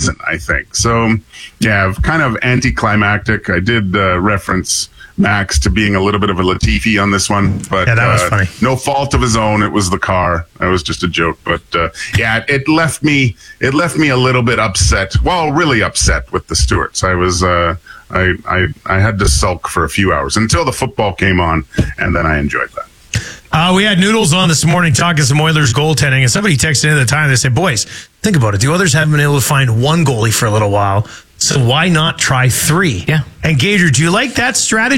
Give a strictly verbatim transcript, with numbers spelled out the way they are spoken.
wasn't, I think. So, yeah, kind of anticlimactic. I did uh, reference Max to being a little bit of a Latifi on this one, but yeah, that was uh, funny. No fault of his own. It was the car. That was just a joke. But uh, yeah, it left me. It left me a little bit upset. Well, really upset with the Stewarts. I was. Uh, I, I I had to sulk for a few hours until the football came on, and then I enjoyed that. Uh, we had Noodles on this morning talking some Oilers goaltending, and somebody texted in at the time. They said, "Boys, think about it. The others haven't been able to find one goalie for a little while, so why not try three?" Yeah. And Gager, do you like that strategy?